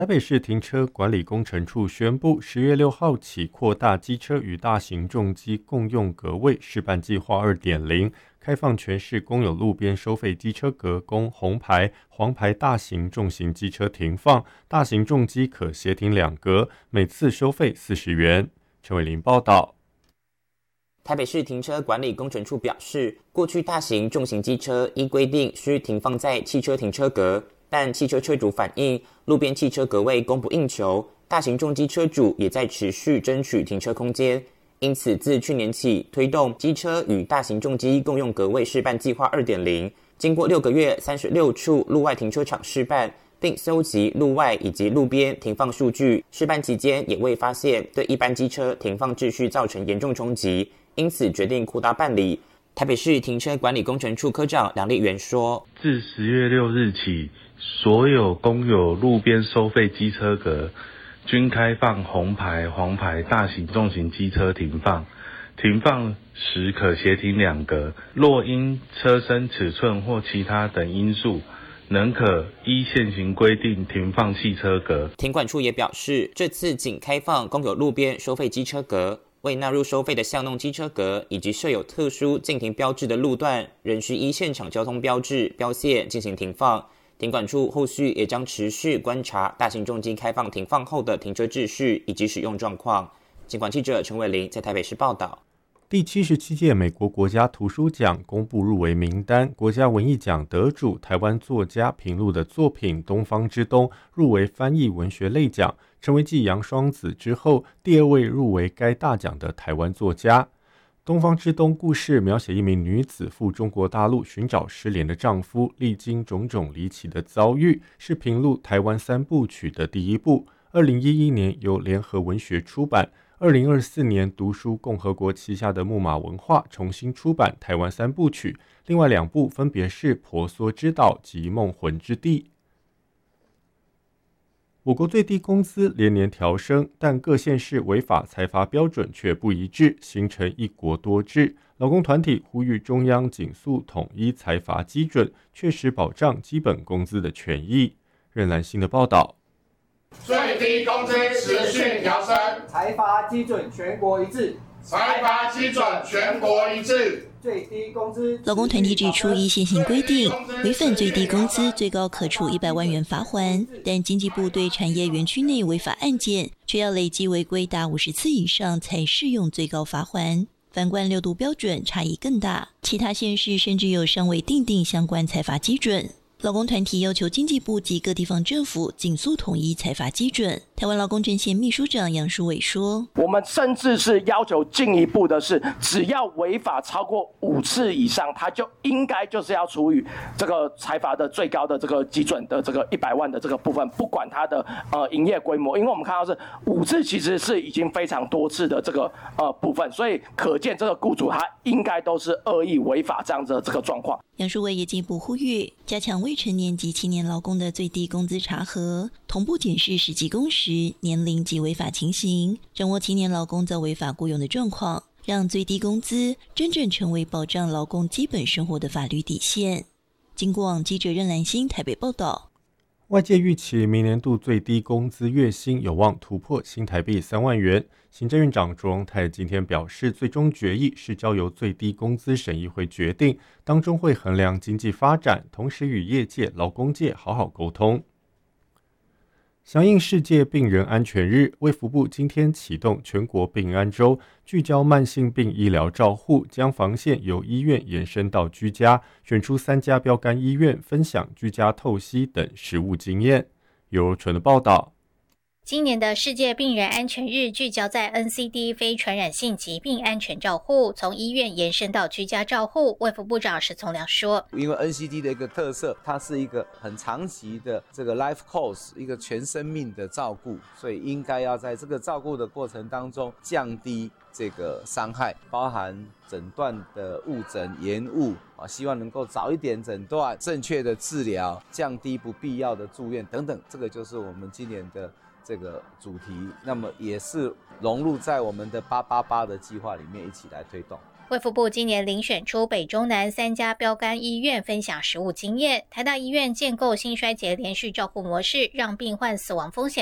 台北市停车管理工程处宣布，10月6号起扩大机车与大型重机共用格位示范计划 2.0， 开放全市公有路边收费机车格供红牌、黄牌大型重型机车停放，大型重机可协停2格，每次收费40元。陈伟林报道。 台北市停车管理工程处表示，过去大型重型机车依规定需停放在汽车停车格，但汽车车主反映路边汽车格位供不应求，大型重机车主也在持续争取停车空间，因此自去年起推动机车与大型重机共用格位示范计划 2.0， 经过6个月36处路外停车场示范，并搜集路外以及路边停放数据，示范期间也未发现对一般机车停放秩序造成严重冲击，因此决定扩大办理。台北市停车管理工程处科长梁立元说， 自10月6日起，所有公有路边收费机车格均开放红牌、黄牌大型重型机车停放，停放时可协停2格，若因车身尺寸或其他等因素，仍可依现行规定停放汽车格。 停管处也表示，这次仅开放公有路边收费机车格，未纳入收费的巷弄机车格以及设有特殊禁停标志的路段，仍需依现场交通标志标线进行停放。停管处后续也将持续观察大型重机开放停放后的停车秩序以及使用状况。警管记者陈伟林在台北市报道。 第77届美国国家图书奖公布入围名单，国家文艺奖得主台湾作家平路的作品《东方之东》入围翻译文学类奖，成为继杨双子之后第2位入围该大奖的台湾作家。东方之东故事描写一名女子赴中国大陆寻找失联的丈夫，历经种种离奇的遭遇，是平路台湾3部曲的第1部。2011年由联合文学出版，2024年读书共和国旗下的木马文化重新出版台湾3部曲，另外2部分别是《婆娑之岛》及《梦魂之地》。我国最低工资连年调升，但各县市违法裁罚标准却不一致，形成一国多制。劳工团体呼吁中央紧速统一裁罚基准，确实保障基本工资的权益。任兰心的报道。 最低工资持续调升， 裁罚基准全国一致， 裁罚基准全国一致。 最低工资， 劳工团体指出，依现行规定，违反最低工资最高可处100万元罚锾，但经济部对产业园区内违法案件，却要累计违规达50次以上才适用最高罚锾。反观6度标准差异更大，其他县市甚至有尚未订定相关裁罚基准。劳工团体要求经济部及各地方政府紧速统一裁罚基准。台湾劳工阵线秘书长杨淑伟说， 我们甚至是要求进一步的是，只要违法超过5次以上，他就应该就是要处以这个裁罚的最高的这个基准的这个100万的这个部分，不管他的营业规模，因为我们看到是5次其实是已经非常多次的这个部分，所以可见这个雇主他应该都是恶意违法这样子的这个状况。 杨淑伟也进一步呼吁，加强未成年及青年劳工的最低工资查核，同步检视实际工时、年龄及违法情形，掌握青年劳工遭违法雇佣的状况，让最低工资真正成为保障劳工基本生活的法律底线。经过网记者任兰心台北报道。 外界预期明年度最低工资月薪有望突破新台币3万元。行政院长卓荣泰今天表示，最终决议是交由最低工资审议会决定，当中会衡量经济发展，同时与业界、劳工界好好沟通。响应世界病人安全日，卫福部今天启动全国病安周，聚焦慢性病医疗照护，将防线由医院延伸到居家，选出3家标杆医院，分享居家透析等实务经验。尤柔纯的报道。 今年的世界病人安全日聚焦在 NCD 非传染性疾病安全照护，从医院延伸到居家照护。卫福部长石从良说， 因为 NCD 的一个特色，它是一个很长期的这个 life course， 一个全生命的照顾，所以应该要在这个照顾的过程当中降低这个伤害，包含诊断的误诊延误，希望能够早一点诊断，正确的治疗，降低不必要的住院等等，这个就是我们今年的这个主题，那么也是融入在我们的888的计划里面一起来推动。 卫福部今年遴选出北中南3家标杆医院分享实务经验，台大医院建构心衰竭连续照护模式，让病患死亡风险